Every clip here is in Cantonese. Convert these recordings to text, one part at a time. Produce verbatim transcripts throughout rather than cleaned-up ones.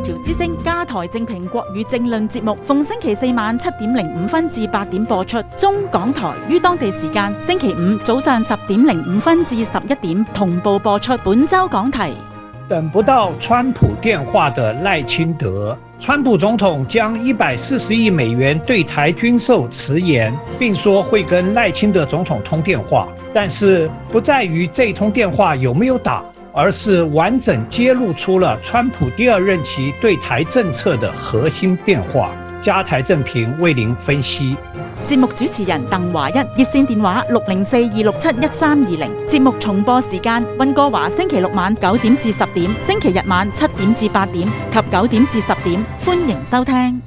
僑之聲加台正評國語政論節目，逢星期四晚七點零五分至八點播出。中港台於當地時間星期五早上十點零五分至十一點同步播出。本周港題： 等不到川普電話的賴清德，川普總統將一百四十億美元對台軍售遲延，並說會跟賴清德總統通電話，但是不在於這通電話有沒有打，而是完整揭露出了川普第二任期對台政策的核心變化。加台正評為您分析。 節目主持人鄧華一，熱線電話六零四二六七一三二零。節目重播時間：溫哥華星期六晚九點至十點，星期日晚七點至八點及九點至十點。歡迎收聽。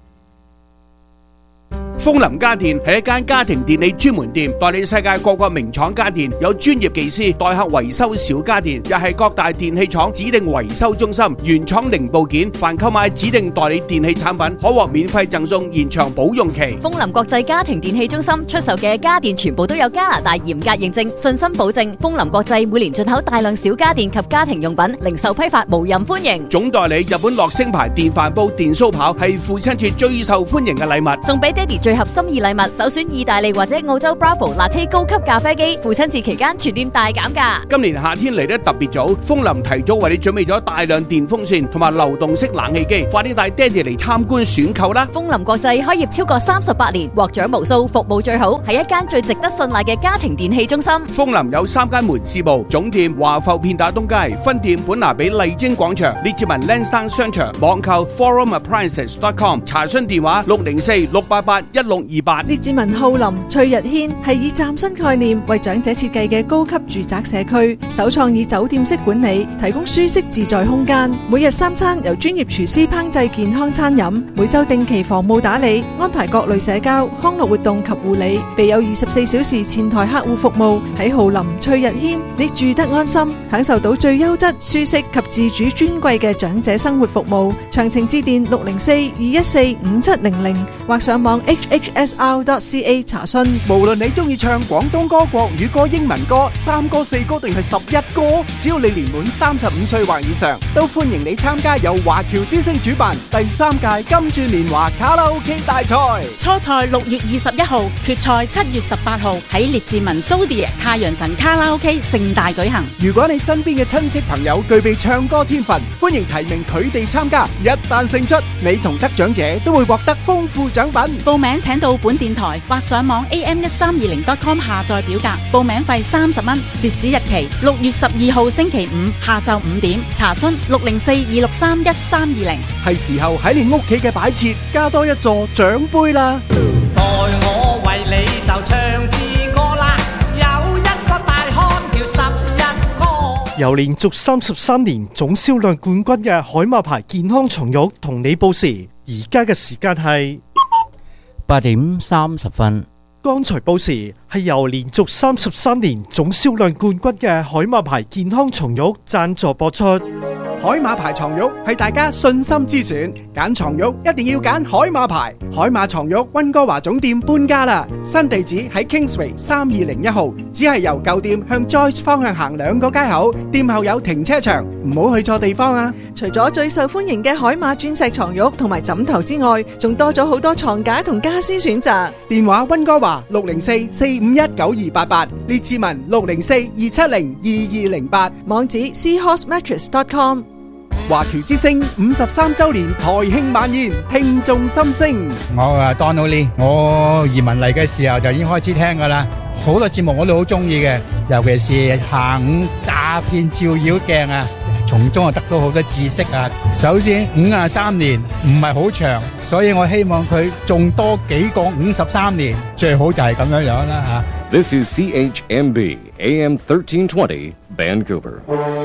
楓林家電係一間家庭電器專門店，代理世界各個名廠家電，有專業技師代客維修小家電，又係各大電器廠指定維修中心，原廠零部件，凡購買指定代理電器產品，可獲免費贈送延長保用期。 楓林國際家庭電器中心出售嘅家電全部都有加拿大嚴格認證，信心保證。楓林國際每年進口大量小家電及家庭用品，零售批發無任歡迎。 總代理日本樂聲牌電飯煲、電燒刨係父親節最受歡迎嘅禮物， 送俾爹哋最合心意禮物，首選意大利或者澳洲 Bravo Latte 高級咖啡機，父親節期間全店大減價。 今年夏天嚟得特別早，楓林提早為你準備咗大量電風扇同埋流動式冷氣機，快啲帶爹哋嚟參觀選購啦！ 楓林國際開業超過三十八年，獲獎無數，服務最好，係一間最值得信賴嘅家庭電器中心。 楓林有三間門市部，總店華埠片打東街，分店本拿比麗晶廣場，列治文 Lansdowne 商場，網購 forum appliances dot com， 查詢電話六零四六八八一六二八。 列治文浩林翠日軒係以嶄新概念為長者設計嘅高級住宅社區，首創以酒店式管理，提供舒適自在空間。每日三餐由專業廚師烹製健康餐飲，每週定期房務打理，安排各類社交康樂活動及護理，備有二十四小時前台客戶服務。喺浩林翠日軒，你住得安心，享受到最優質、舒適及自主尊貴嘅長者生活服務。詳情致電六零四二一四五七零零或上網 h h s r dot c a 查詢。 無論你中意唱廣東歌、國語歌、英文歌、三歌四歌定係十一歌，只要你年滿三十五歲或以上，都歡迎你參加由華僑之聲主辦第三屆金鑽年華卡拉 OK 大賽。 初賽六月二十一號，決賽七月十八號喺列治文蘇迪太陽神卡拉 OK 盛大舉行。 如果你身邊嘅親戚朋友具備唱歌天分，歡迎提名佢哋參加。一旦勝出，你同得獎者都會獲得豐富獎品。 報名請到本電台或上網 a m 一三二零 dot com 下載表格，報名費三十蚊，截止日期六月十二號星期五下晝五點。查詢六零四二六三一三二零。 係時候喺你屋企嘅擺設加多一座獎杯啦！ 待我為你就唱支歌啦，有一個大漢叫十一哥。 由連續三十三年總銷量冠軍嘅海馬牌健康床褥同你報時，而家嘅時間係八點三十分。 剛才報時係由連續三十三年總銷量冠軍嘅海馬牌健康床褥贊助播出。 海馬牌床褥係大家信心之選，揀床褥一定要揀海馬牌。海馬床褥溫哥華總店搬家啦，新地址喺 Kingsway 三二零一號，只係由舊店向 Joyce 方向行兩個街口，店後有停車場，唔好去錯地方啊！ 除咗最受歡迎嘅海馬鑽石床褥同埋枕頭之外，仲多咗好多床架同家私選擇。 電話溫哥華六零四四五一九二八八，列治文六零四二七零二二零八， 網址 seahorse mattress dot com。 華僑之聲五十三周年台慶晚宴，聽眾心聲。 我啊 Donald Lee， 我移民嚟嘅時候就已經開始聽噶啦，好多節目我都好中意嘅，尤其是下午詐騙照妖鏡啊，從中啊得到好多知識啊。首先五十三年唔係好長，所以我希望佢仲多幾個五十三年，最好就係咁樣樣啦吓。 This is C H M B A M thirteen twenty Vancouver。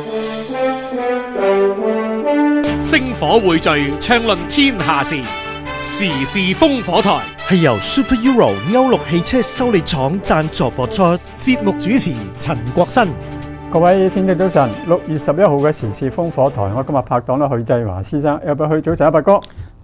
星火匯聚，暢論天下事，時事烽火台係由 Super Euro 歐陸汽車修理廠贊助播出。 節目主持陳國新。 各位聽眾早晨，六月十一號嘅時事烽火台，我今日拍檔啦許濟華先生，有冇許早晨啊，伯哥？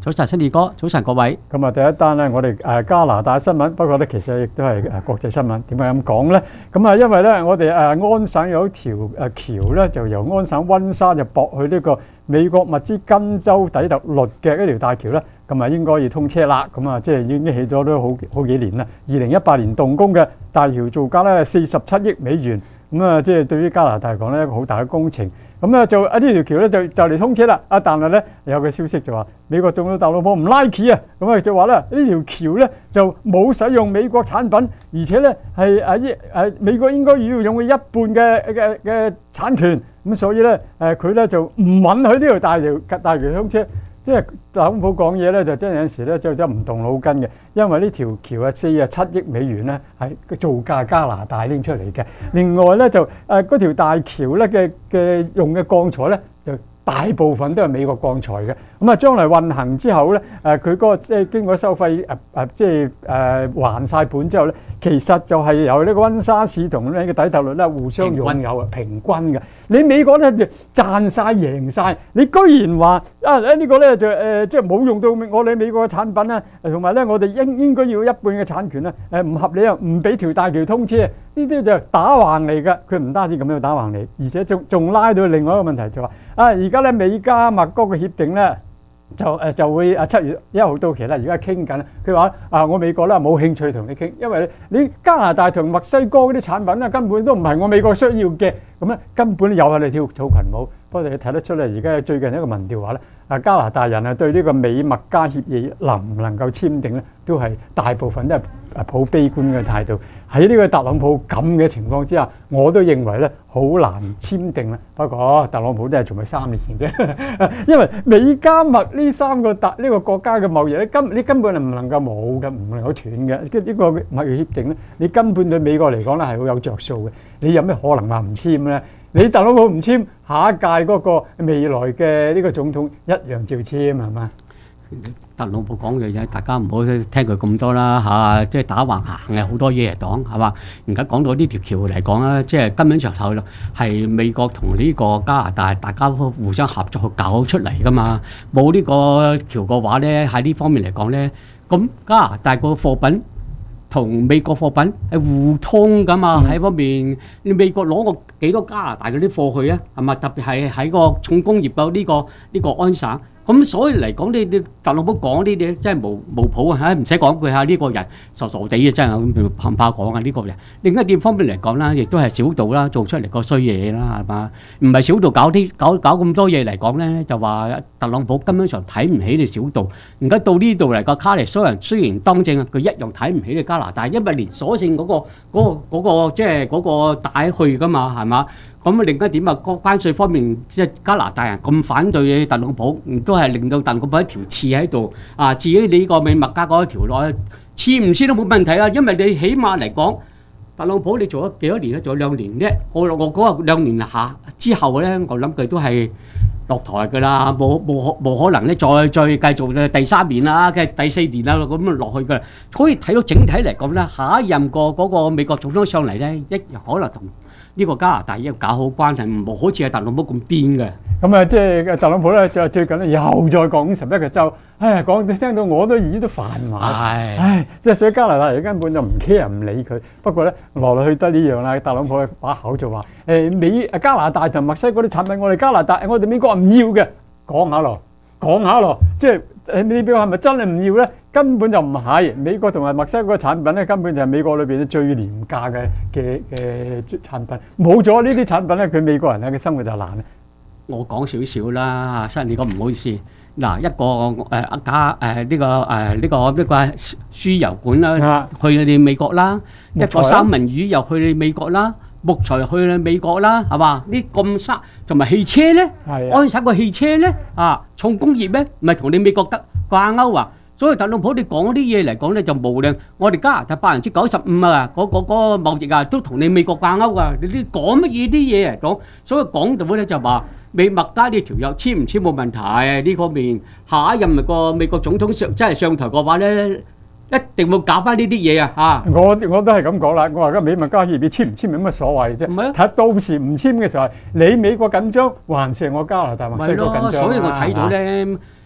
早晨，新義哥，早晨各位。 咁啊，第一單咧，我哋誒加拿大新聞，不過咧其實亦都係誒國際新聞。點解咁講咧？咁啊，因為咧我哋誒安省有一條誒橋咧，就由安省溫莎就駁去呢個美國密芝根州底特律嘅一條大橋咧，咁啊應該要通車啦。咁啊，即係已經起咗都好好幾年啦。二零一八年動工嘅大橋造價咧四十七億美元，咁啊即係對於加拿大嚟講咧一個好大嘅工程。咁咧就啊呢條橋咧就就嚟通車啦！啊，但係咧有個消息就話美國總統特朗普唔 like 啊，咁啊就話咧呢條橋咧就冇使用美國產品，而且咧係啊依誒美國應該要用佢一半嘅嘅嘅產權，咁所以咧誒佢咧就唔允許呢條大橋大橋通車。即係特朗普講嘢咧，就真係有陣時咧就真唔動腦筋嘅，因為呢條橋係四十七億美元咧係造價加拿大拎出嚟嘅。另外咧就誒嗰條大橋咧嘅嘅用嘅鋼材咧就大部分都係美國鋼材嘅。咁啊將來運行之後咧誒佢嗰個即係經過收費誒誒即係誒還晒本之後咧，其實就係由呢個溫莎市同呢個底特律咧互相擁有啊平均嘅。你美國咧就賺晒贏晒，你居然話啊呢、呢個咧就誒、呃、即係冇用到我哋美國嘅產品啦，同埋咧我哋應應該要一半嘅產權啦，誒唔合理啊，唔俾條大橋通車，呢啲就打橫嚟嘅。佢唔單止咁樣打橫嚟，而且仲仲拉到另外一個問題就話啊而家咧美加墨嗰個協定咧。就誒就會啊七月一號到期啦，而家傾緊。佢話啊，我美國咧冇興趣同你傾，因為你加拿大同墨西哥嗰啲產品咧根本都唔係我美國需要嘅，咁咧根本又係你跳草裙舞。不過你睇得出咧，而家最近一個民調話咧，啊加拿大人啊對呢個美墨加協議能唔能夠簽訂咧，都係大部分都係誒抱悲觀嘅態度。喺呢個特朗普咁嘅情況之下，我都認為咧好難簽訂啦。不過特朗普都係仲係三年前啫，因為美加墨呢三個大呢個國家嘅貿易咧，根你根本係唔能夠冇嘅，唔能夠斷嘅。即係呢個貿易協定咧，你根本對美國嚟講咧係好有着數嘅。你有咩可能話唔簽咧？你特朗普唔簽，下一屆嗰個未來嘅呢個總統一樣照簽係嘛？ 特朗普講嘅嘢，大家唔好聽佢咁多啦嚇，即係打橫行嘅好多嘢嚟講係嘛？而家講到呢條橋嚟講咧，即係根本上頭係美國同呢個加拿大大家互相合作去搞出嚟噶嘛。冇呢個橋嘅話咧，喺呢方面嚟講咧，咁加拿大個貨品同美國貨品係互通噶嘛。喺方面，你美國攞過幾多加拿大嗰啲貨去啊？係嘛？特別係喺個重工業嘅呢個呢個安省。咁所以嚟講，你你特朗普講呢啲真係無無譜啊！嚇，唔使講句嚇，呢個人傻傻地嘅真係咁怕怕講啊！呢個人另一點方面嚟講啦，亦都係小道啦，做出嚟個衰嘢啦，係嘛？唔係小道搞啲搞搞咁多嘢嚟講咧，就話特朗普根本上睇唔起你小道。而家到呢度嚟個卡利蘇人雖然當政，佢一樣睇唔起你加拿大，因為連鎖性嗰個嗰個嗰個即係嗰個帶去噶嘛，係嘛？咁啊，另一點啊，個關稅方面，即係加拿大人咁反對特朗普，都係令到特朗普一條刺喺度啊！至於你呢個美墨加嗰一條落去，刺唔刺都冇問題啊！因為你起碼嚟講，特朗普你做咗幾多年咧？做咗兩年啫。我我嗰個兩年下之後咧，我諗佢都係落台㗎啦，冇冇冇可能咧再再繼續第三年啦，嘅第四年啦咁落去㗎。可以睇到整體嚟講咧，下一任個嗰個美國總統上嚟咧，一樣可能同呢個加拿大要搞好關係，唔好似係特朗普咁癲嘅。 咁啊，即係特朗普咧，就最近咧又再講十一個州，唉，講聽到我都耳都煩埋。唉，唉，即係所以加拿大人根本就唔 care 唔理佢。不過咧，來來去得呢樣啦。特朗普把口就話：誒美加拿大同墨西哥啲產品，我哋加拿大，我哋美國唔要嘅。講下咯，講下咯，即係誒你表係咪真係唔要咧？根本就唔係，美國同埋墨西哥嘅產品咧，根本就係美國裏邊最廉價嘅嘅嘅產品。冇咗呢啲產品咧，佢美國人咧嘅生活就難啦。 我講少少啦，新你講唔好意思。嗱，一個誒加誒呢個誒呢個呢個輸油管啦，去你美國啦；一個三文魚又去你美國啦，木材去你美國啦，係嘛？呢咁沙同埋汽車咧，安省個汽車咧啊，重工業咧，唔係同你美國得掛鈎啊！所以特朗普你講啲嘢嚟講咧，就無論我哋加拿大百分之九十五啊，嗰個嗰個貿易啊，都同你美國掛鈎啊！你啲講乜嘢啲嘢嚟講？所以講到咧就話美墨加呢條約簽唔簽冇問題呢方面，下一任個美國總統上真係上台嘅話咧，一定會搞翻呢啲嘢啊！嚇，我我都係咁講啦。我話而家美墨加協議簽唔簽有乜所謂啫？唔係睇到時唔簽嘅時候，你美國緊張，還是我加拿大墨西哥緊張啊？所以我睇到咧。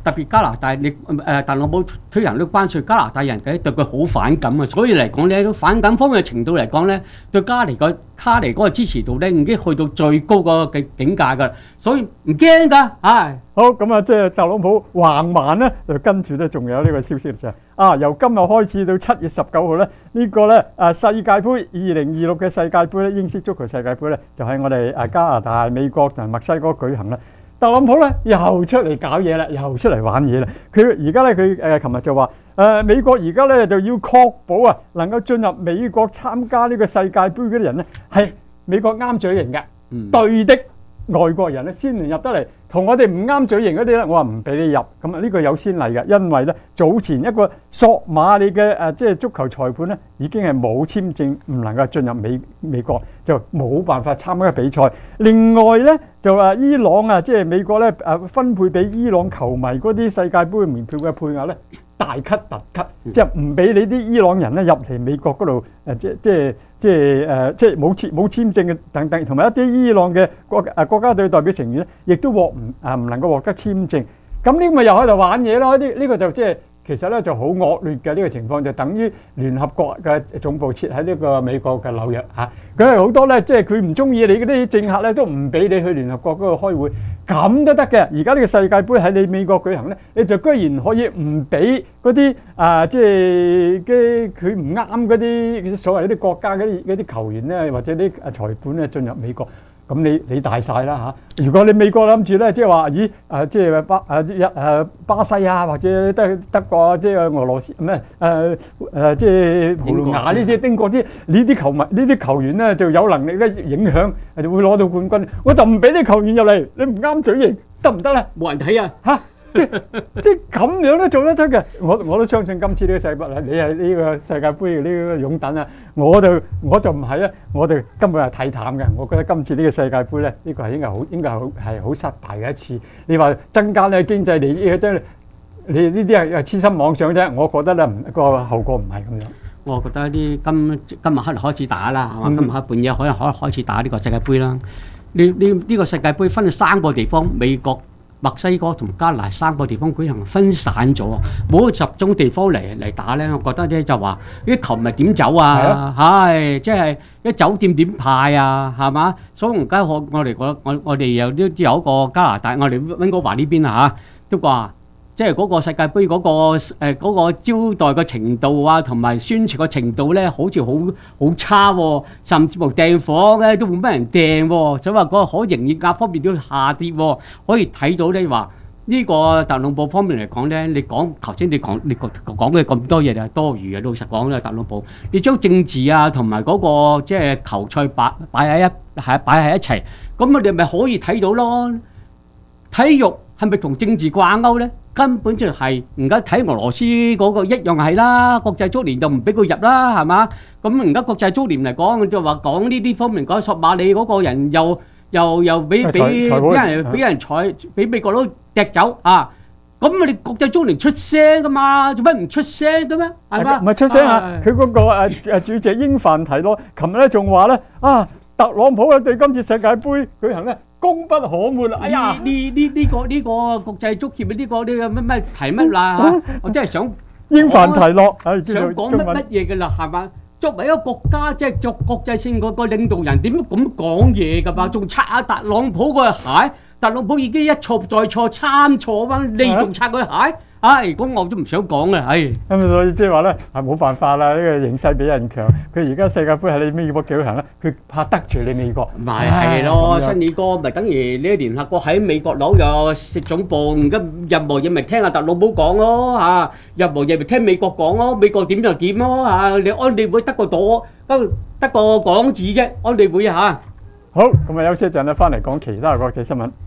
特別加拿大，你誒、呃、特朗普推行啲關稅，加拿大人嘅對佢好反感啊，所以嚟講咧，反感方面嘅程度嚟講咧，對加尼個卡尼嗰個支持度咧已經去到最高個嘅境界㗎，所以唔驚㗎，唉。 好咁啊，即係特朗普橫蠻咧，就跟住咧，仲有呢個消息就係啊，由今日開始到七月十九號咧，呢個咧誒世界盃二零二六嘅世界盃咧，英式足球世界盃咧，就喺我哋誒加拿大、美國同埋墨西哥舉行啦。特朗普咧又出嚟搞嘢啦，又出嚟玩嘢啦。佢而家咧佢誒琴日就話誒、呃、美國而家咧就要確保啊，能夠進入美國參加呢個世界盃嗰啲人咧係美國啱嘴型嘅、嗯、對的外國人咧先能入得嚟。同我哋唔啱嘴型嗰啲咧，我話唔俾你入。咁啊，呢個有先例嘅，因為咧早前一個索馬里嘅誒即係足球裁判咧，已經係冇簽證，唔能夠進入美美國，就冇辦法參加比賽。另外咧就誒伊朗啊，即係美國咧誒分配俾伊朗球迷嗰啲世界盃門票嘅配額咧，大 cut 特 cut，即係唔俾你啲伊朗人咧入嚟美國嗰度誒即即係。即係誒、呃，即係冇簽冇簽證嘅等等，同埋一啲伊朗嘅國誒國家隊代表成員咧，亦都獲唔啊唔能夠獲得簽證。咁呢個咪又喺度玩嘢咯？呢、這、呢個就即係其實咧就好惡劣嘅呢、這個情況，就等於聯合國嘅總部設喺呢個美國嘅紐約嚇。佢係好多咧，即係佢唔中意你嗰啲政客咧，都唔俾你去聯合國嗰度開會，咁都得嘅。而家呢個世界盃喺你美國舉行咧，你就居然可以唔俾嗰啲啊，即係嘅佢唔啱嗰啲所謂嗰啲國家嗰啲嗰啲球員咧，或者啲啊裁判咧進入美國。咁你你大晒啦嚇！如果你美國諗住咧，即係話，咦誒，即係巴誒一誒巴西啊，或者德德國啊，即係俄羅斯咩誒誒，即係葡萄牙呢啲、英國啲呢啲球迷呢啲球員咧，就有能力咧影響，就會攞到冠軍。我就唔俾啲球員入嚟，你唔啱嘴型得唔得咧？ 冇人睇啊嚇！即即咁樣都做得出嘅，我我都相信今次呢個世盃啊，你係呢個世界盃嘅呢個擁躉啊，我就我就唔係啊，我哋根本係睇淡嘅。我覺得今次呢個世界盃咧，呢個係應該好應該係好係好失敗嘅一次。你話增加咧經濟利益嘅啫，你呢啲係係痴心妄想啫。我覺得咧唔個後果唔係咁樣。 我覺得啲今今日可能開始打啦，係嘛？今日黑半夜可能可能開始打呢個世界盃啦。呢呢呢個世界盃分咗三個地方，美國、墨西哥同加拿大三個地方舉行，分散咗，冇個集中地方嚟嚟打咧。我覺得咧就話啲球迷點走啊？係即係啲酒店點派啊？係嘛？所以而家我我哋我我我哋有啲有一個加拿大，我哋溫哥華呢邊啊嚇，都話即係嗰個世界盃嗰個誒嗰個招待嘅程度啊，同埋宣傳嘅程度咧，好似好好差喎，甚至乎訂房咧都冇乜人訂喎，所以話嗰個可營業額方面都下跌喎，可以睇到咧話呢個特朗普方面嚟講咧，你講頭先你講你講講嘅咁多嘢係多餘嘅，老實講咧，特朗普你將政治啊同埋嗰個即係球賽擺擺喺一係擺喺一齊，咁我哋咪可以睇到咯，體育係咪同政治掛鈎咧？根本就係而家睇俄羅斯嗰個一樣係啦，國際足聯就唔俾佢入啦，係嘛？咁而家國際足聯嚟講，就話講呢啲方面講，索馬里嗰個人又又又俾俾俾人俾人裁，俾美國佬踢走啊！咁我哋國際足聯出聲噶嘛，做乜唔出聲嘅咩？係嘛？ 唔係出聲啊！佢嗰個誒誒主席英範提咯，琴日咧仲話咧啊，特朗普啊對今次世界盃舉行咧，功不可沒啊！哎呀， 呢呢呢個呢個國際足協嘅呢個呢個乜乜提乜啦？我真係想英範提洛， 想講乜乜嘢嘅啦，係嘛？作為一個國家即係作國際性嗰個領導人，點咁講嘢㗎嘛？仲擦下特朗普個鞋，特朗普已經一錯再錯參錯嘛，你仲擦佢鞋？唉，咁我都唔想講啦，唉。 咁所以即係話咧，係冇辦法啦，呢個形勢比人強。佢而家世界盃喺你美國舉行咧，佢怕得罪你美國。 咪係咯，新宇哥咪等於呢聯合國喺美國紐約設總部，而家任何嘢咪聽阿特朗普講咯嚇，任何嘢咪聽美國講咯，美國點就點咯嚇。你安理會得個朵，得得個講字啫，安理會嚇。 好，咁啊休息一陣咧，翻嚟講其他國際新聞。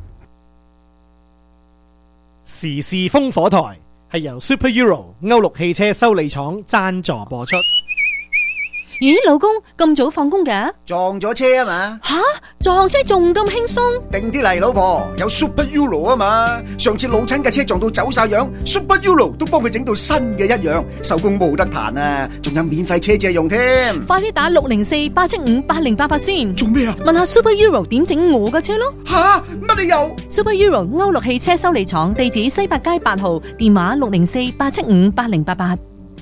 時事風火台係由 Super Euro 歐陸汽車修理廠贊助播出。 咦，老公咁早放工嘅？ 撞咗車啊嘛！ 吓，撞車仲咁輕鬆？ 定啲嚟，老婆，有 Super Euro 啊嘛！上次老親嘅車撞到走晒樣 ，Super Euro 都幫佢整到新嘅一樣，收工冇得彈啊！仲有免費車借用添。 快啲打六零四八七五八零八八先。 做咩啊？ 問下 Super Euro 點整我嘅車咯。 吓，乜理由 ？Super Euro 歐陸汽車修理廠，地址西八街八號，電話六零四八七五八零八八。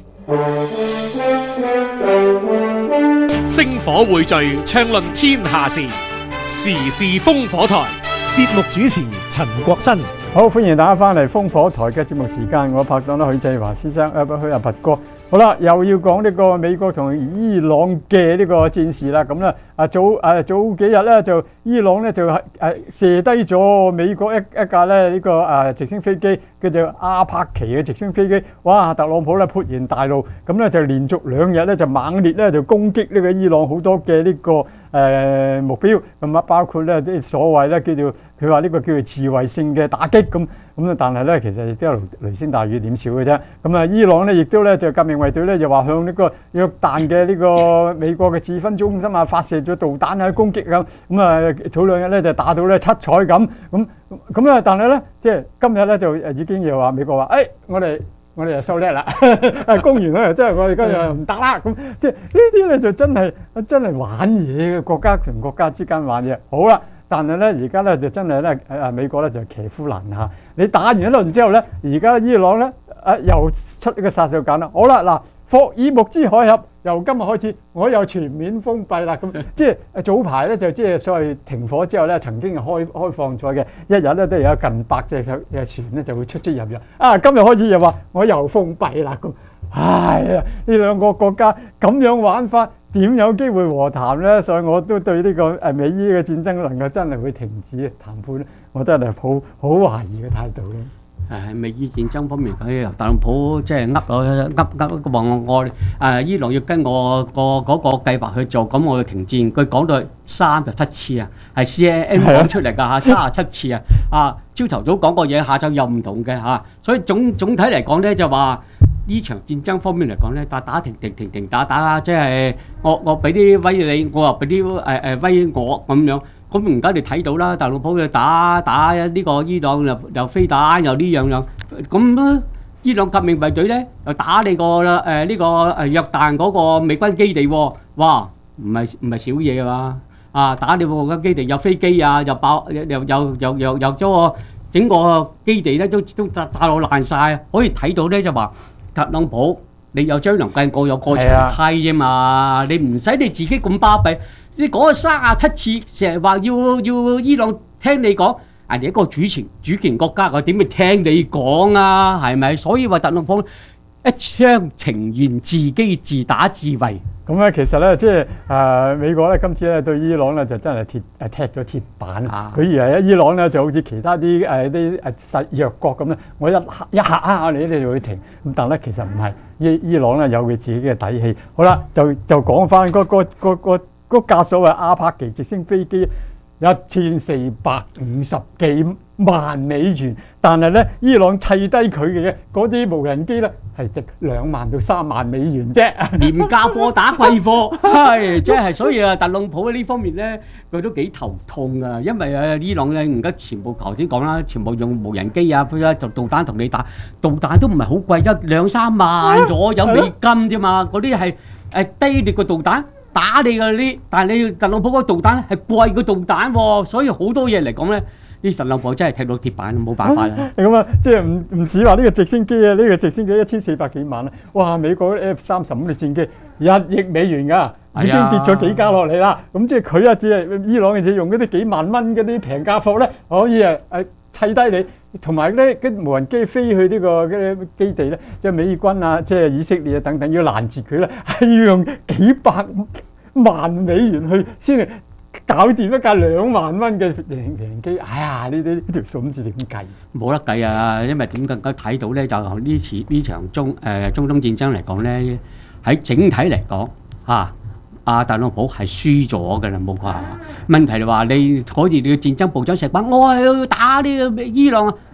星火匯聚，暢論天下事，時事烽火台。 節目主持陳國新。 好，歡迎大家翻嚟烽火台嘅節目時間，我拍檔啦許志華先生，誒不許阿拔哥。好啦，又要講呢個美國同伊朗嘅呢個戰事啦。咁咧啊早誒早幾日咧就伊朗咧就係誒射低咗美國一一架咧呢個誒直升飛機，叫做阿帕奇嘅直升飛機。哇！特朗普咧勃然大怒，咁咧就連續兩日咧就猛烈咧就攻擊呢個伊朗好多嘅呢個誒目標，咁啊包括咧啲所謂咧叫做佢話呢個叫做自衛性嘅打擊咁。咁啊，但係咧，其實亦都有雷聲大雨點小嘅啫。咁啊，伊朗咧亦都咧就革命衛隊咧就話向呢個約旦嘅呢個美國嘅智分中心啊發射咗導彈去攻擊咁。咁啊，早兩日咧就打到咧七彩咁。咁咁啊，但係咧即係今日咧就已經又話美國話，誒我哋我哋就收叻啦，攻完咧即係我哋今日唔得啦。咁即係呢啲咧就真係真係玩嘢嘅，國家同國家之間玩嘢。好啦。但係咧，而家咧就真係咧，誒美國咧就騎虎難下。你打完一輪之後咧，而家伊朗咧誒又出呢個殺手鐧啦。好啦，嗱，霍爾木茲海峽由今日開始，我又全面封閉啦。咁即係早排咧就即係所謂停火之後咧，曾經係開開放咗嘅，一日咧都有近百隻嘅船咧就會出出入入。啊，今日開始又話我又封閉啦。咁，唉呀，呢兩個國家咁樣玩法。點有機會和談咧？所以我都對呢個誒美伊嘅戰爭能夠真係會停止談判咧，我都係抱好懷疑嘅態度咯。 誒美伊戰爭方面，佢由特朗普即係噏咗噏噏話我誒伊朗要跟我個嗰個計劃去做，咁我要停戰。佢講到三十七次啊，係 C N N 講出嚟㗎嚇，三十七次啊！啊，朝頭早講過嘢，下晝又唔同嘅嚇，所以總總體嚟講咧就話。呢場戰爭方面嚟講咧，打打停停停停打打，即係我我俾啲威你，我又俾啲誒誒威我咁樣。咁而家你睇到啦，特朗普又打打呢個伊朗又又飛彈又呢樣樣，咁伊朗革命衛隊咧又打你個誒呢個誒約旦嗰個美軍基地喎，哇！唔係唔係少嘢嘛啊！打你個基地有飛機啊，又爆又又又又又又將個整個基地咧都都炸炸到爛曬，可以睇到咧就話。特朗普，你有張良計，我有過牆梯啫嘛，你唔使你自己咁巴閉，你講咗三十七次，成日話要要伊朗聽你講，人哋一個主權主權國家，我點會聽你講啊？係咪？所以話特朗普一廂情願，自己自打自衛。 咁咧，其實咧，即係誒美國咧，今次咧對伊朗咧就真係鐵誒踢咗鐵板。佢以為伊朗咧就好似其他啲誒啲誒細弱國咁咧，我一一嚇啊你哋就會停。咁但係咧其實唔係，伊伊朗咧有佢自己嘅底氣。好啦，就就講翻嗰個個個嗰架所謂阿帕奇直升飛機。一千四百五十幾萬美元，但係咧，伊朗砌低佢嘅嗰啲無人機咧，係值兩萬到三萬美元啫。 廉價貨打貴貨，係即係所以啊，特朗普喺呢方面咧，佢都幾頭痛啊，因為啊，伊朗咧而家全部頭先講啦，全部用無人機啊，佢啊就導彈同你打，導彈都唔係好貴，一兩三萬左右美金啫嘛，嗰啲係誒低劣嘅導彈。打你嗰啲，但係你特朗普嗰個導彈係貴過導彈喎，所以好多嘢嚟講咧，呢特朗普真係踢到鐵板，冇辦法啦。 咁啊，即係唔唔止話呢個直升機啊，呢個直升機一千四百幾萬啊，哇！美國 F 三十五嘅戰機一億美元㗎，已經跌咗幾架落嚟啦。咁即係佢啊，只係伊朗嘅只用嗰啲幾萬蚊嗰啲平價貨咧，可以啊誒砌低你。同埋咧，啲無人機飛去呢個嘅基地咧，即係美軍啊，即係以色列啊等等，要攔截佢咧，係要用幾百萬美元去先嚟搞掂一架兩萬蚊嘅無人機。哎呀，呢啲呢條數唔知點計？ 冇得計啊！因為點更加睇到咧，就呢次呢場中誒中東戰爭嚟講咧，喺整體嚟講嚇。啊，特朗普係輸咗㗎啦，冇錯。問題係話你可以你嘅戰爭部長石板，我係要打呢個伊朗啊，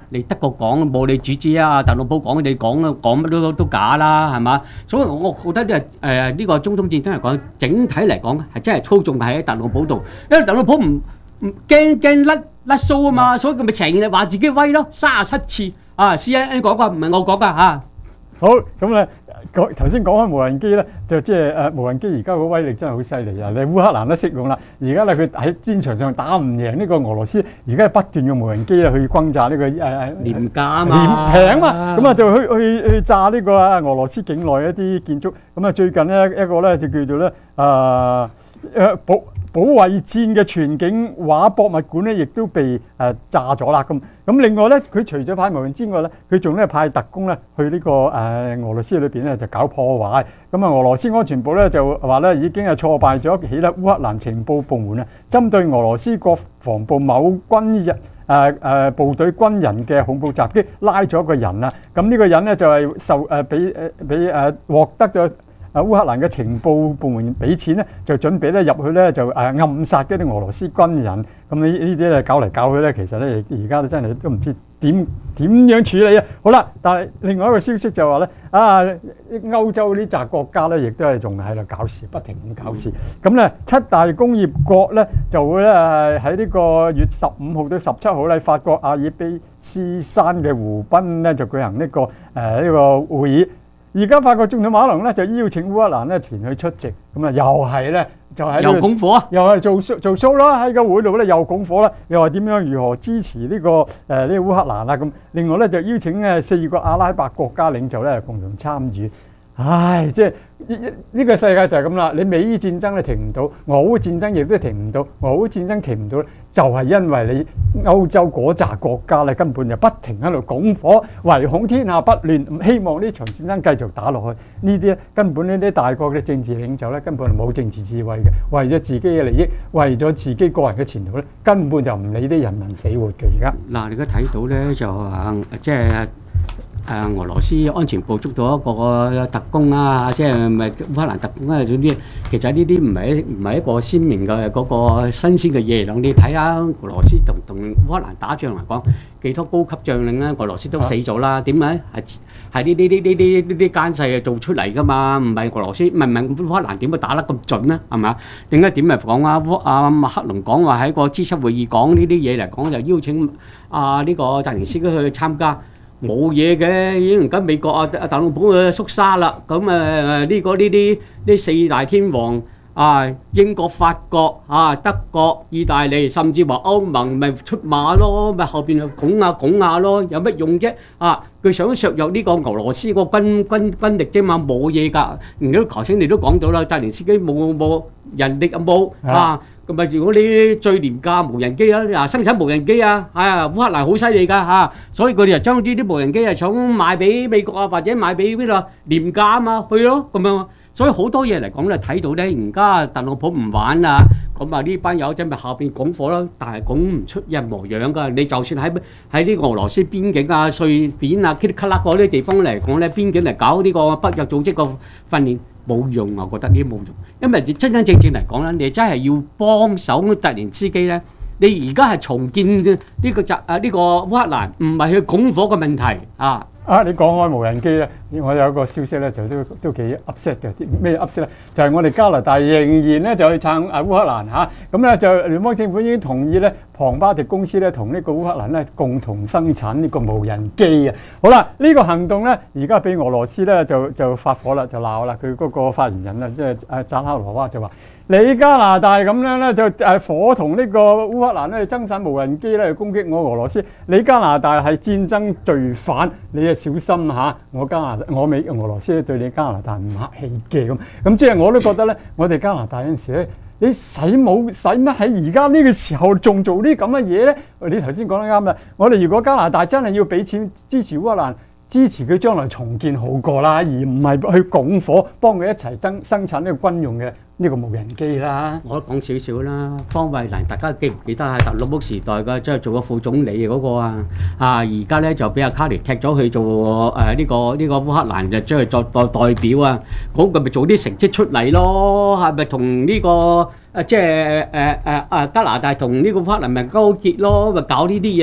你德國講冇你主子啊，特朗普講你講講乜都都假啦，係嘛？所以我覺得呢個誒呢個中東戰爭嚟講，整體嚟講係真係操縱係喺特朗普度，因為特朗普唔唔驚驚甩甩鬚啊嘛，所以佢咪成日話自己威咯，三十七次啊 C N N 講㗎，唔係我講㗎嚇。 好，咁咧講頭先講開無人機咧，就即係誒無人機而家個威力真係好犀利啊！你烏克蘭都識用啦，而家咧佢喺戰場上打唔贏呢個俄羅斯，而家係不斷用無人機咧去轟炸呢個誒誒廉價啊嘛， 廉平嘛，咁啊就去去去炸呢個啊俄羅斯境內一啲建築。咁啊最近咧一個咧就叫做咧誒誒保保衛戰嘅全景畫博物館咧，亦都被誒炸咗啦。咁咁另外咧，佢除咗派無人之外咧，佢仲咧派特工咧去呢個誒俄羅斯裏邊咧就搞破壞。咁啊，俄羅斯安全部咧就話咧已經係挫敗咗起咧烏克蘭情報部門啊，針對俄羅斯國防部某軍人誒誒部隊軍人嘅恐怖襲擊，拉咗一個人啦。咁呢個人咧就係受誒俾誒俾誒獲得咗。啊！烏克蘭嘅情報部門俾錢咧，就準備咧入去咧就誒暗殺嗰啲俄羅斯軍人。咁呢呢啲咧搞嚟搞去咧，其實咧而家都真係都唔知點點樣處理啊！好啦，但係另外一個消息就話咧，啊歐洲呢紮國家咧，亦都係仲喺度搞事，不停咁搞事。咁咧七大工業國咧就會咧喺呢個月十五號到十七號咧，法國阿爾卑斯山嘅湖濱咧就舉行呢個誒呢個會議。而家法國總統馬龍咧就邀請烏克蘭咧前去出席，咁啊又係咧就喺又拱火， 又係做 show 做 show 啦，喺個會度咧又拱火啦，又話點樣如何支持呢、這個誒呢、呃這個烏克蘭啦咁。另外咧就邀請誒四個阿拉伯國家領袖咧共同參與。唉，即係呢呢個世界就係咁啦。你美伊戰爭咧停唔到，俄烏戰爭亦都停唔到。俄烏戰爭停唔到咧，就係因為你歐洲嗰紮國家咧根本就不停喺度拱火，唯恐天下不亂，唔希望呢場戰爭繼續打落去。呢啲咧根本呢啲大國嘅政治領袖咧根本係冇政治智慧嘅，為咗自己嘅利益，為咗自己個人嘅前途咧，根本就唔理啲人民死活嘅。而家嗱，你而家睇到咧就誒即係。誒俄羅斯安全部捉到一個特工啊，即係咪烏克蘭特工啊？總之其實呢啲唔係唔係一個鮮明嘅嗰個新鮮嘅嘢嚟。你睇下俄羅斯同同烏克蘭打仗嚟講，幾多高級將領咧？俄羅斯都死咗啦。點解係係呢呢呢呢啲呢啲奸細做出嚟㗎嘛？唔係俄羅斯，唔係唔係烏克蘭點會打得咁準咧？係咪？點解點嚟講啊？烏阿馬克龍講話喺個 G 七會議講呢啲嘢嚟講，就邀請啊呢個澤連斯基去參加。冇嘢嘅，已經而家美國啊特朗普嘅縮沙啦。咁誒呢個呢啲呢四大天王啊，英國、法國啊、德國、意大利，甚至話歐盟咪出馬咯，咪後邊拱下拱下咯，有乜用啫？啊，佢想削弱呢個俄羅斯個軍軍軍力啫嘛，冇嘢㗎。而家頭先你都講到啦，澤連斯基冇冇人力有冇啊？咁咪如果你最廉價無人機啊，嗱生產無人機啊，啊烏克蘭好犀利㗎嚇，所以佢哋就將呢啲無人機啊想賣俾美國啊，或者賣俾邊度廉價啊嘛，去咯咁樣。所以好多嘢嚟講咧，睇到咧，而家特朗普唔玩啊，咁啊呢班友仔咪下邊拱火咯，但係拱唔出任何樣㗎。你就算喺喺呢個俄羅斯邊境啊、瑞典啊、噼里卡啦嗰啲地方嚟講咧，邊境嚟搞呢個北約組織個訓練。冇用啊！我覺得呢啲冇用，因為真真正正嚟講咧，你真係要幫手突然之機咧。你而家係重建呢個集啊呢個烏克蘭，唔係去拱火嘅問題啊！ 啊，你講開無人機咧，我有一個消息咧，就都都幾 upset 嘅。咩 upset 咧？就係、是、我哋加拿大仍然咧就去撐啊烏克蘭嚇。咁、啊、咧就聯邦政府已經同意咧，龐巴迪公司咧同呢個烏克蘭咧共同生產呢個無人機啊。好啦，呢、這個行動咧而家俾俄羅斯咧就就發火啦，就鬧啦。佢嗰個發言人啊，即係阿扎哈羅娃就話。你加拿大咁樣咧，就誒伙同呢個烏克蘭咧爭產無人機咧，去攻擊我俄羅斯。你加拿大係戰爭罪犯，你啊小心嚇！我加拿大、我美俄羅斯對你加拿大唔客氣嘅咁。咁即係我都覺得咧，我哋加拿大有陣時咧，你使冇使乜喺而家呢個時候仲做啲咁嘅嘢咧？你頭先講得啱啦。我哋如果加拿大真係要俾錢支持烏克蘭，支持佢將來重建好過啦，而唔係去拱火幫佢一齊增生產呢個軍用嘅呢個無人機啦。 我講少少啦，方慧蘭，大家記唔記得係特朗普時代嘅，即係做個副總理嗰個啊？啊，而家咧就俾阿卡尼踢咗去做誒呢、呃這個呢、這個烏克蘭就將佢作代代表啊，嗰個咪做啲成績出嚟咯，係咪同呢個誒、呃、即係誒誒誒加拿大同呢個烏克蘭咪勾結咯，咪搞呢啲嘢咯？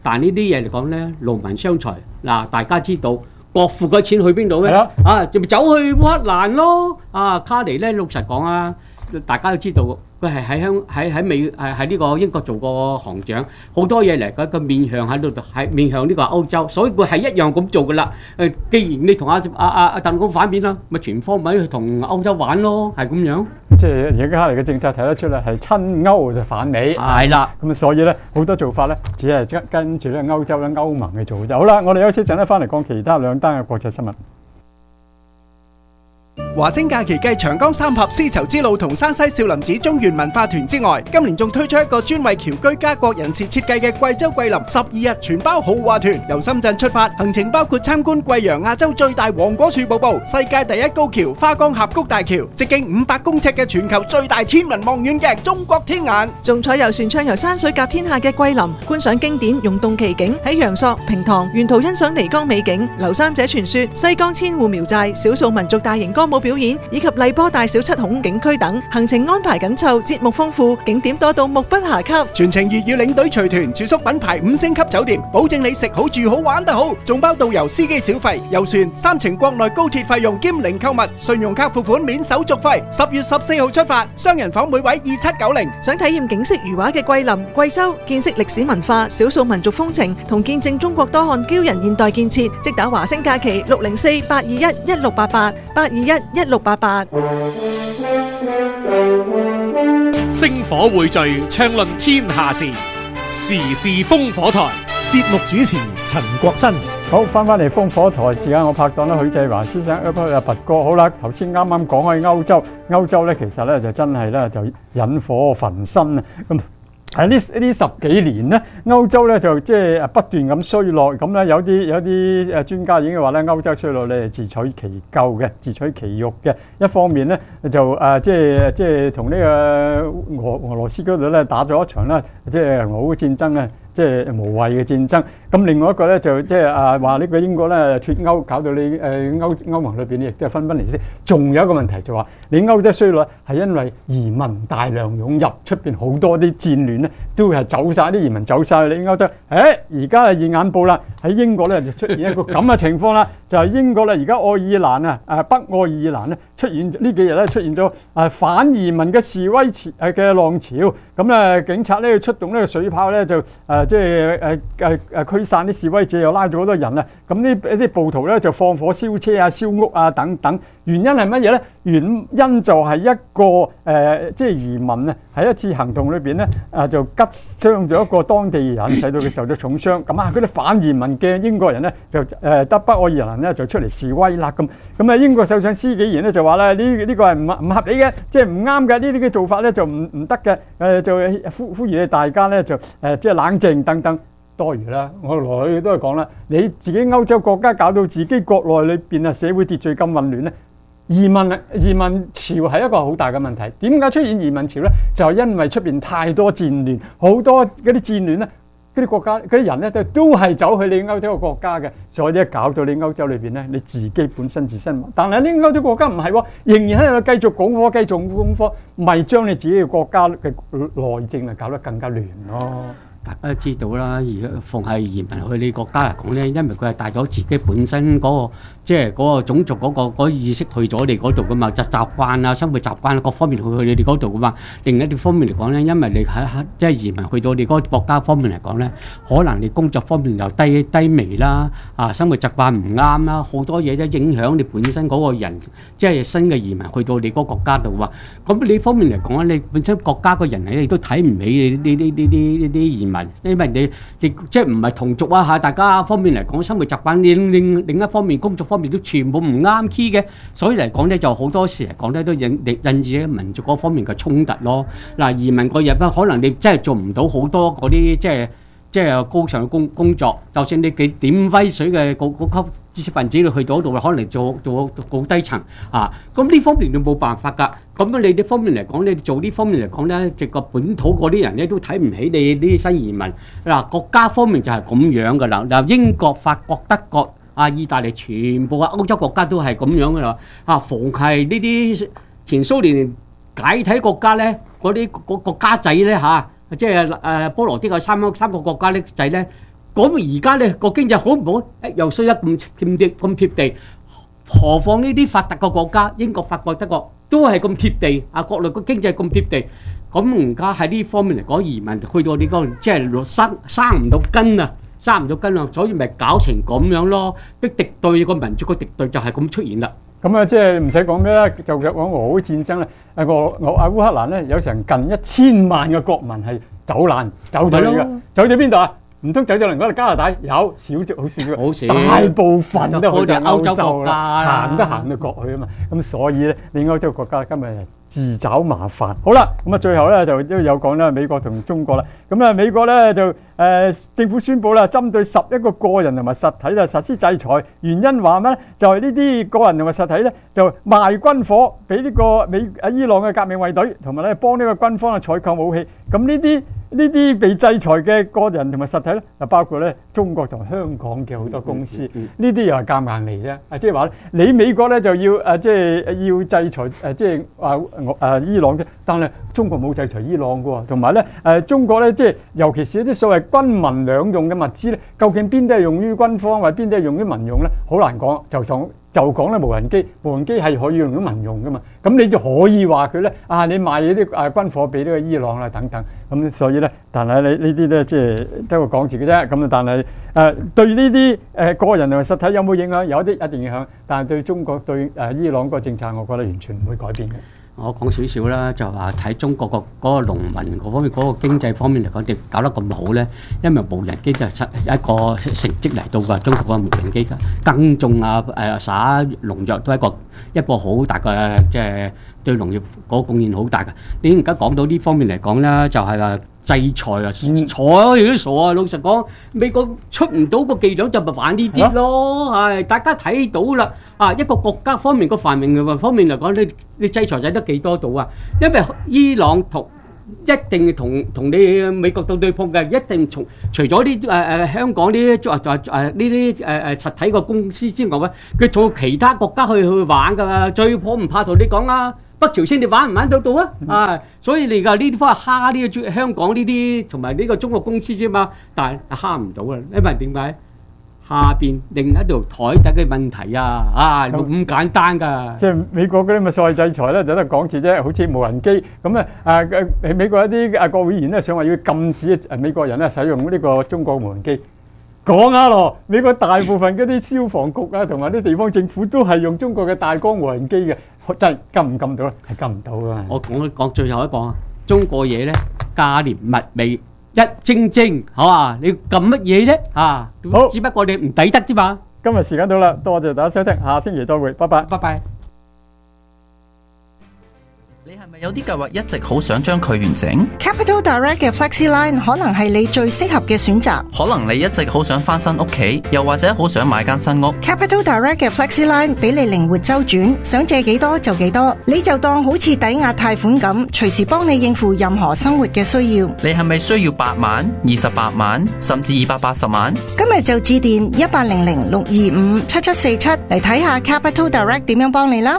但呢啲嘢嚟講咧，勞民傷財嗱，大家知道國庫嘅錢去邊度咩？啊，就咪走去烏克蘭咯。啊，卡尼咧，老實講啊，大家都知道。佢係喺香喺喺美係喺呢個英國做過行長，好多嘢嚟佢個面向喺度，係面向呢個歐洲，所以佢係一樣咁做噶啦。誒，既然你同阿阿阿阿鄧公反面啦，咪全方位去同歐洲玩咯，係咁樣。 即係而家卡尼嘅政策睇得出咧，係親歐就反美。 係啦， 咁所以咧好多做法咧，只係跟跟住咧歐洲咧歐盟去做就好啦。我哋休息陣咧，翻嚟講其他兩單嘅國際新聞。 華星假期繼長江三峽絲綢之路同山西少林寺中原文化團之外，今年仲推出一個專為僑居家國人士設計嘅貴州桂林十二日全包豪華團，由深圳出發，行程包括參觀貴陽亞洲最大黃果樹瀑布、世界第一高橋花崗峽谷大橋、直徑五百公尺嘅全球最大天文望遠鏡中國天眼， 仲採遊船暢遊山水甲天下嘅桂林，觀賞經典溶洞奇景，喺陽朔、平塘沿途欣賞漓江美景，劉三姐傳說、西江千戶苗寨、少數民族大型歌舞表演以及荔波大小七孔景區等，行程安排緊湊，節目豐富，景點多到目不暇給。 全程粵語領隊隨團，住宿品牌五星級酒店，保證你食好住好玩得好，仲包導遊司機小費，遊船三程國內高鐵費用兼零購物，信用卡付款免手續費。十月十四號出發，雙人房每位二七九零。 想體驗景色如畫嘅桂林、貴州，見識歷史文化、少數民族風情，同見證中國多項驕人現代建設，即打華星假期六零四八二一一六八八八二一一六八八。 星火匯聚，暢論天下事，時事烽火台。 節目主持陳國新。 好，翻返嚟烽火台時間，我拍檔咧許繼華先生，阿拔哥，好啦，頭先啱啱講開歐洲，歐洲咧其實咧就真係咧就引火焚身啊！咁喺呢呢十幾年咧，歐洲咧就即係不斷咁衰落，咁咧有啲有啲誒專家已經話咧，歐洲衰落咧係自取其咎嘅，自取其辱嘅。一方面咧就誒、呃、即係即係同呢個俄俄羅斯嗰度咧打咗一場咧，即係俄烏戰爭咧。即係無謂嘅戰爭，咁另外一個咧就即係啊話呢個英國咧脫歐，搞到你誒歐歐盟裏邊亦都係分崩離析。仲有一個問題就話，你歐洲衰落係因為移民大量湧入，出邊好多啲戰亂咧都係走晒啲移民走晒去你歐洲。誒而家係現眼報啦，喺英國咧就出現一個咁嘅情況啦，就係英國咧而家愛爾蘭啊誒北愛爾蘭咧出現呢幾日咧出現咗誒反移民嘅示威潮誒嘅浪潮，咁咧警察咧出動呢個水炮咧就誒。即係誒誒誒驅散啲示威者，又拉咗好多人啊！咁呢一啲暴徒咧就放火燒車啊、燒屋啊等等。原因係乜嘢咧？原因就係一個誒、呃，即係移民啊！喺一次行動裏邊咧，啊就拮傷咗一個當地人，使到佢受咗重傷。咁啊，嗰啲反移民嘅英國人咧就誒得北愛爾蘭咧就出嚟示威啦咁。咁啊，英國首相施紀賢咧就話咧呢呢個係唔唔合理嘅，即係唔啱嘅，呢啲嘅做法咧就唔唔得嘅。誒就呼呼籲大家咧就誒即係冷靜等等。多餘啦，我來去都係講啦，你自己歐洲國家搞到自己國內裏邊啊社會秩序咁混亂咧，移民啊移民潮係一個好大嘅問題。點解出現移民潮咧？就係因為出邊太多戰亂，好多嗰啲戰亂咧，嗰啲國家嗰啲人咧都都係走去你歐洲嘅國家嘅，所以咧搞到你歐洲裏邊咧你自己本身自身，但係呢歐洲國家唔係喎，仍然喺度繼續拱火，繼續拱火，咪將你自己嘅國家嘅內政啊搞得更加亂咯。 大家都知道啦，而家逢係移民去你國家嚟講咧，因為佢係帶咗自己本身嗰個即係嗰個種族嗰個嗰個意識去咗你嗰度噶嘛，習習慣啊、生活習慣啊各方面去去你哋嗰度噶嘛。另一啲方面嚟講咧，因為你喺即係移民去到你嗰個國家方面嚟講咧，可能你工作方面又低低微啦，啊生活習慣唔啱啦，好多嘢都影響你本身嗰個人，即係新嘅移民去到你嗰個國家度啊。咁你方面嚟講咧，你本身國家個人你都睇唔起你呢呢呢啲呢啲移民。因為你你即係唔係同族啊嚇，大家方面嚟講生活習慣，另另另一方面工作方面都全部唔啱 key 嘅，所以嚟講咧就好多時嚟講咧都引引致民族嗰方面嘅衝突咯。嗱，移民嗰日咧，可能你真係做唔到好多嗰啲即係即係高尚嘅工工作，就算你幾點威水嘅高高級知識分子你去到嗰度，可能做做好低層啊，咁呢方面你冇辦法㗎。咁你呢方面嚟講，你做呢方面嚟講咧，即個本土嗰啲人咧都睇唔起你呢啲新移民。嗱，國家方面就係咁樣㗎啦。嗱，英國、法國、德國、啊、意大利，全部啊歐洲國家都係咁樣㗎啦。啊，逢係呢啲前蘇聯解體國家咧，嗰啲國國家仔咧嚇，即係誒波羅的海三三個國家咧仔咧。 咁而家咧個經濟好唔好？誒又衰得咁貼地咁貼地，何況呢啲發達嘅國家，英國、法國、德國都係咁貼地啊！國內個經濟咁貼地，咁而家喺呢方面嚟講，移民去到呢個即係生生唔到根啊！生唔到根啊，所以咪搞成咁樣咯。啲敵對個民族個敵對就係咁出現啦。 咁啊，即係唔使講咩啦，就講俄烏戰爭咧，誒俄俄啊烏克蘭咧有成近一千萬嘅國民係走難走咗嚟嘅，走咗邊度啊？唔通走咗嚟嗰度加拿大？有少咗好少， 好少， 大部分都去咗歐洲國家， 行得行到過去啊嘛。咁所以咧，你歐洲國家今日自找麻煩。好啦，咁啊最後咧就都有講啦，美國同中國啦。咁啊美國咧就誒政府宣布啦，針對十一個個人同埋實體啦實施制裁，原因話咩咧？就係呢啲個人同埋實體咧就賣軍火俾呢個美啊伊朗嘅革命衛隊，同埋咧幫呢個軍方啊採購武器。咁呢啲呢啲被制裁嘅個人同埋實體咧，就包括咧中國同香港嘅好多公司，呢啲又係夾硬嚟啫。啊，即係話你美國咧就要誒，即係要制裁誒，即係話誒伊朗嘅，但係中國冇制裁伊朗嘅喎。同埋咧誒，中國咧即係尤其是一啲所謂軍民兩用嘅物資咧，究竟邊啲係用於軍方，或者邊啲係用於民用咧？好難講，就講。就講咧無人機，無人機係可以用到民用噶嘛，咁你就可以話佢咧啊，你賣啲誒軍火俾呢個伊朗啦等等，咁所以咧，但係你呢啲咧即係得個講字嘅啫，咁但係誒、呃、對呢啲誒個人同埋實體有冇影響？有啲一定影響，但係對中國對誒伊朗個政策，我覺得完全唔會改變嘅。 我講少少啦，就話睇中國個嗰個農民嗰方面嗰個經濟方面嚟講，點搞得咁好咧？因為無人機就係一個成績嚟到㗎，中國個無人機耕種啊、誒撒農藥都係一個一個好大嘅即係對農業嗰個貢獻好大嘅。你而家講到呢方面嚟講咧，就係話制裁啊，睬你都傻啊！老實講，美國出唔到個伎倆就咪玩呢啲咯，係大家睇到啦。啊，一個國家方面個繁榮方面嚟講，你你制裁制得幾多度啊？因為伊朗同一定同同你美國對對碰嘅，一定從除咗啲誒誒香港呢啲誒誒呢啲誒誒實體個公司之外咧，佢從其他國家去去玩㗎嘛。最怕唔怕同你講啊？北朝鮮你玩唔玩到到啊？啊，所以你而家呢啲方係蝦呢個香港呢啲同埋呢個中國公司啫嘛，但係蝦唔到啊，因為點解？下邊另一條台底嘅問題啊，啊咁簡單㗎。即係美國嗰啲咪所謂制裁咧，就得講字啫。好似無人機咁啊，啊誒美國一啲啊國會議員咧想話要禁止誒美國人咧使用呢個中國無人機。講下咯，美國大部分嗰啲消防局啊，同埋啲地方政府都係用中國嘅大疆無人機嘅，真係禁唔禁到咧？係禁唔到㗎。我講講最後一個啊，中國嘢咧價廉物美。一精精，好啊！你撳乜嘢啫？啊，好，只不過你唔抵得啫嘛。今日時間到啦，多謝大家收聽，下星期再會，拜拜，拜拜。 你係咪有啲計劃一直好想將佢完成 ？Capital Direct 嘅 FlexiLine 可能係你最適合嘅選擇。 可能你一直好想翻新屋企，又或者好想買間新屋。 Capital Direct 嘅 FlexiLine 俾你靈活周轉，想借幾多就幾多，你就當好似抵押貸款咁，隨時幫你應付任何生活嘅需要。 你係咪需要八萬、二十八萬，甚至二百八十萬？ 今日就致電一八零零六二五七七四七嚟睇下 Capital Direct 點樣幫你啦。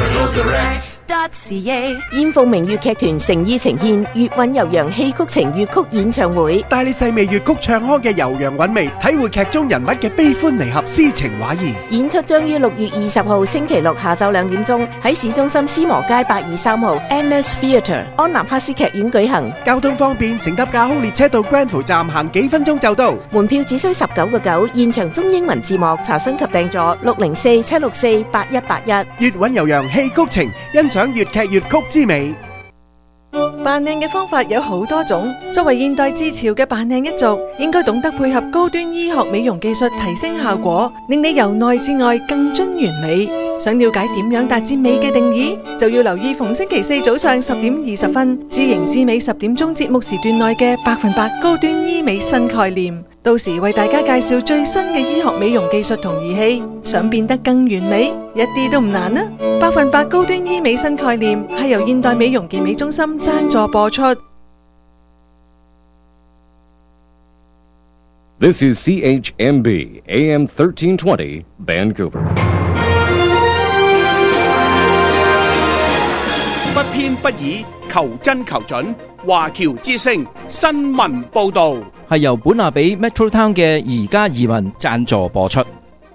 燕鳳明粵劇團誠意呈現粵韻悠揚戲曲情粵曲演唱會， 帶你細味粵曲唱腔嘅悠揚韻味，體會劇中人物嘅悲歡離合、詩情畫意。 演出將於六月二十號星期六下晝兩點鐘喺市中心思磨街八二三號 Anne's Theatre 安納克斯劇院舉行。 交通方便，乘搭架空列車到 Granville 站行幾分鐘就到。 門票只需十九個九，現場中英文字幕，查詢及訂座六零四七六四八一八一。 粵韻悠揚戲曲情，欣賞粵劇粵曲之美。 扮靚嘅方法有好多種，作為現代至潮嘅扮靚一族，應該懂得配合高端醫學美容技術提升效果，令你由內至外更臻完美。想了解點樣達至美嘅定義，就要留意逢星期四早上十點二十分，知型知美十點鐘節目時段內嘅百分百高端醫美新概念。到時為大家介紹最新嘅醫學美容技術同儀器，想變得更完美，一啲都唔難啊！百分百高端醫美新概念係由現代美容健美中心贊助播出。 This is C H M B A M thirteen twenty Vancouver。 不偏不倚，求真求準，華僑之聲新聞報導。 係由本拿比 Metro Town 嘅宜家移民贊助播出。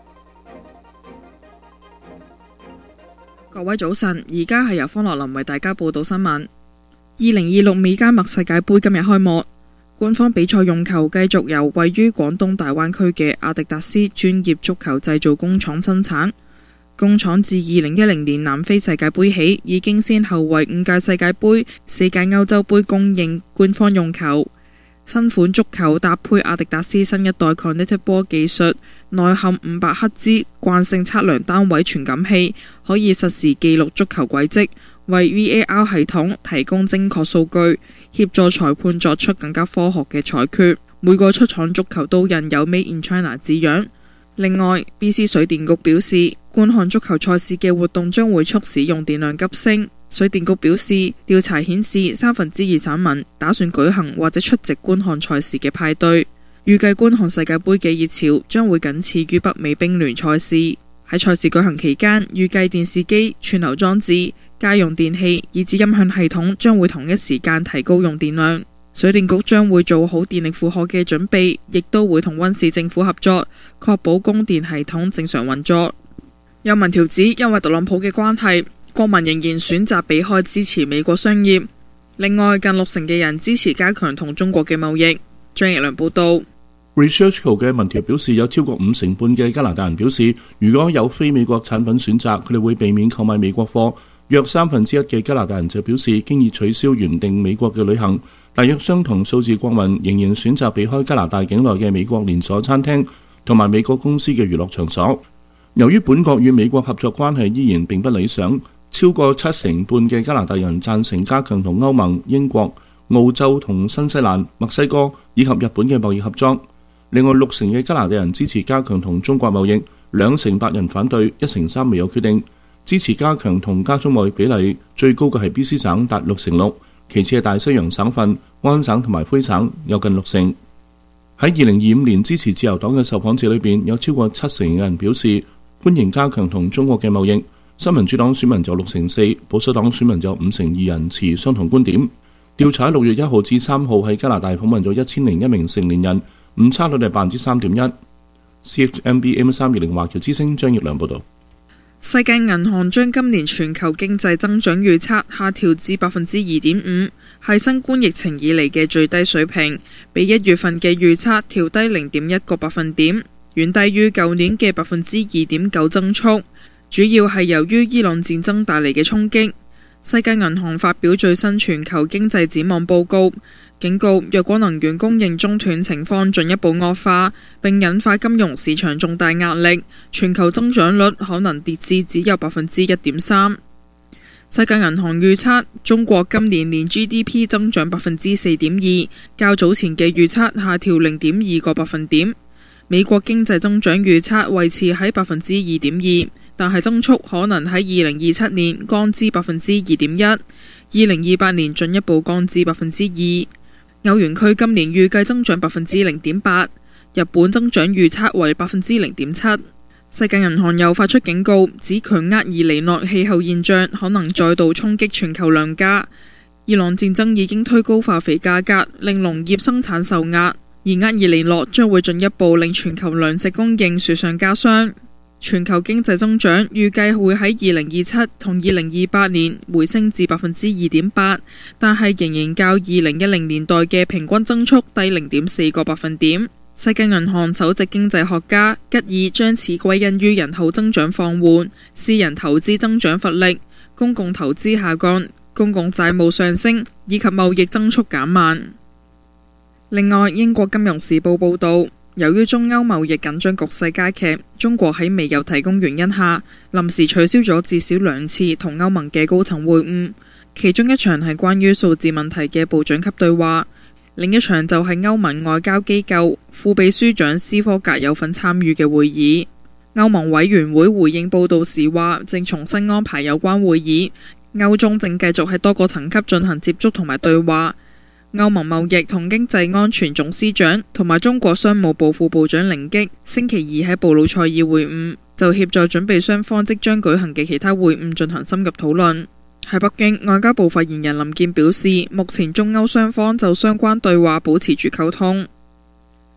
各位早晨，而家係由方樂林為大家報道新聞。二零二六美加墨世界盃今日開幕，官方比賽用球繼續由位於廣東大灣區嘅阿迪達斯專業足球製造工廠生產。工廠自二零一零年南非世界盃起，已經先後為五屆世界盃、四屆歐洲盃供應官方用球。新款足球搭配阿迪達斯新一代 Connected Ball 技術，內含五百赫茲慣性測量單位傳感器，可以實時記錄足球軌跡，為 V A R 系統提供精確數據，協助裁判作出更加科學嘅裁決。每個出廠足球都印有 Made in China 字樣。另外 ，B C 水電局表示，觀看足球賽事嘅活動將會促使用電量急升。水電局表示，調查顯示三分之二省民打算舉行或者出席觀看賽事嘅派對。預計觀看世界盃嘅熱潮將會僅次於北美冰聯賽事。喺賽事舉行期間，預計電視機、串流裝置、家用電器以至音響系統將會同一時間提高用電量。水電局將會做好電力負荷嘅準備，亦都會同溫市政府合作，確保供電系統正常運作。有民調指，因為特朗普嘅關係，國民仍然選擇避開支持美國商業。另外，近六成嘅人支持加強同中國嘅貿易。張奕良報道。 ResearchGate 嘅民調表示，有超過五成半嘅加拿大人表示，如果有非美國產品選擇，佢哋會避免購買美國貨。約三分之一嘅加拿大人就表示，經已取消原定美國嘅旅行。大約相同數字國民仍然選擇避開加拿大境內嘅美國連鎖餐廳同埋美國公司嘅娛樂場所。由於本國與美國合作關係依然並不理想，超過七成半嘅加拿大人贊成加強同歐盟、英國、澳洲同新西蘭、墨西哥以及日本嘅貿易合作。另外，六成嘅加拿大人支持加強同中國貿易，兩成八人反對，一成三未有決定。支持加強同加中貿易比例最高嘅係 B C 省，達六成六，其次係大西洋省份、安省同埋魁省，有近六成。喺二零二五年支持自由黨嘅受訪者裏邊，有超過七成嘅人表示歡迎加強同中國嘅貿易。新民主黨選民就六成四，保守黨選民就五成二人持相同觀點。調查喺六月一號至三號喺加拿大訪問咗一千零一名成年人，誤差率係百分之三點一。C H M B M 三二零華僑之聲張奕良報導。 世界銀行將今年全球經濟增長預測下調至百分之二點五，係新冠疫情以嚟嘅最低水平，比一月份嘅預測調低零點一個百分點，遠低於舊年嘅百分之二點九增速。主要係由於伊朗戰爭帶嚟嘅衝擊。世界銀行發表最新全球經濟展望報告，警告若果能源供應中斷情況進一步惡化，並引發金融市場重大壓力，全球增長率可能跌至只有百分之一點三。世界銀行預測中國今年年 G D P 增長百分之四點二，較早前嘅預測下調零點二個百分點。美國經濟增長預測維持喺百分之二點二。但係增速可能喺二零二七年降至百分之二點一，二零二八年進一步降至百分之二。歐元區今年預計增長百分之零點八，日本增長預測為百分之零點七。世界銀行又發出警告，指強厄爾尼諾氣候現象可能再度衝擊全球糧價。伊朗戰爭已經推高化肥價格，令農業生產受壓，而厄爾尼諾將會進一步令全球糧食供應雪上加霜。全球經濟增長預計會喺二零二七同二零二八年回升至百分之二點八，但係仍然較二零一零年代嘅平均增速低零點四個百分點。世界銀行首席經濟學家吉爾將此歸因於人口增長放緩、私人投資增長乏力、公共投資下降、公共債務上升以及貿易增速減慢。另外，英國金融時報報導，由於中歐貿易緊張局勢加劇，中國喺未有提供原因下，臨時取消咗至少兩次同歐盟嘅高層會晤，其中一場係關於數字問題嘅部長級對話，另一場就係歐盟外交機構副秘書長斯科格有份參與嘅會議。歐盟委員會回應報導時話，正重新安排有關會議，歐中正繼續喺多個層級進行接觸同埋對話。歐盟貿易同經濟安全總司長同埋中國商務部副部長寧吉星期二喺布魯塞爾會晤，就協助準備雙方即將舉行嘅其他會晤進行深入討論。喺北京，外交部發言人林健表示，目前中歐雙方就相關對話保持住溝通。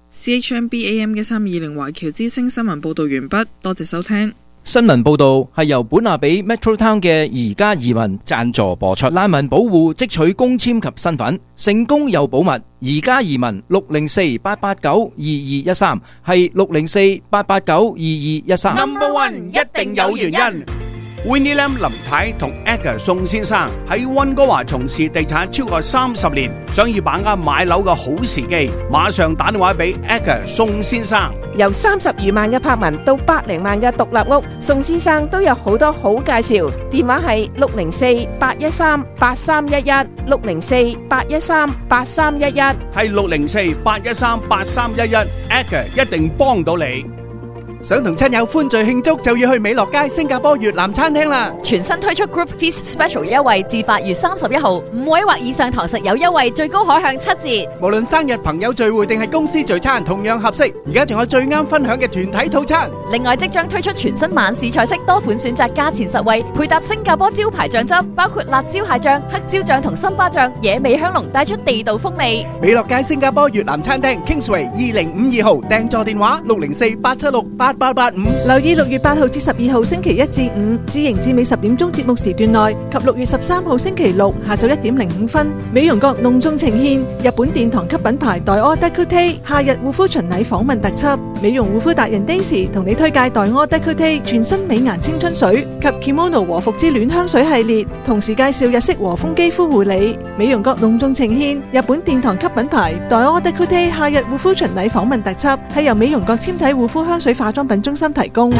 C H M B A M 一三二零華僑之聲新聞報導完畢，多謝收聽。 新聞報導係由本亞比 Metro Town 嘅宜家移民贊助播出。難民保護即取公簽及身份，成功又保密。宜家移民六零四八八九二二一三係六零四八八九二二一三。 Number One 一定有原因。Winnie Lam 林太同 Edgar 宋先生喺溫哥華從事地產超過三十年，想要把握買樓嘅好時機，馬上打電話俾 Edgar 宋先生。 由三十餘萬嘅柏文到百零萬嘅獨立屋，宋先生都有好多好介紹。電話係六零四八一三八三一一，六零四八一三八三一一， 係六零四八一三八三一一 ，Edgar 一定幫到你。 想同親友歡聚慶祝，就要去美樂街新加坡越南餐廳啦！ 全新推出 Group Feast Special 優惠，至八月三十一號，五位或以上堂食有優惠，最高可享七折。 無論生日、朋友聚會定係公司聚餐，同樣合適。而家仲有最啱分享嘅團體套餐。 另外，即將推出全新晚市菜式，多款選擇，價錢實惠，配搭新加坡招牌醬汁，包括辣椒蟹醬、黑椒醬同森巴醬，野味香濃，帶出地道風味。 美樂街新加坡越南餐廳 Kingsway 二零五二號，訂座電話六零四八七六八八八五。 留意六月八號至十二號星期一至五，知營至美十點鐘節目時段內及六月十三號星期六下晝一點零五分，美容閣隆重呈現日本殿堂級品牌黛柯 Decote 夏日護膚巡禮訪問特輯。美容護膚達人 Daisy 同你推介黛柯 Decote 全新美顏青春水及 Kimono 和服之暖香水系列，同時介紹日式和風肌膚護理。美容閣隆重呈現日本殿堂級品牌黛柯 Decote 夏日護膚巡禮訪問特輯，係由美容閣纖體護膚香水化妝品中心提供。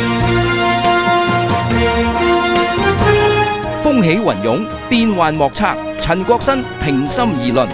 風起雲湧，變幻莫測。陳國新平心而論。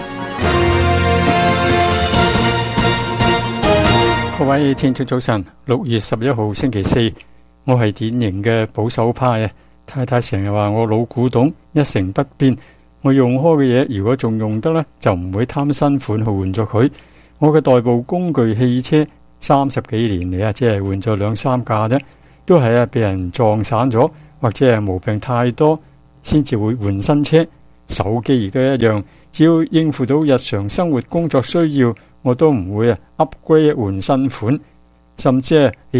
各位聽眾早晨，六月十一號星期四，我係典型嘅保守派啊！太太成日話我老古董，一成不變。我用開嘅嘢，如果仲用得呢，就唔會貪新款去換咗佢。我嘅代步工具汽車三十幾年嚟啊，只係換咗兩三架啫，都係啊被人撞散咗，或者係毛病太多，先至會換新車。手機亦都一樣，只要應付到日常生活工作需要，我都唔會啊 upgrade 換新款，甚至係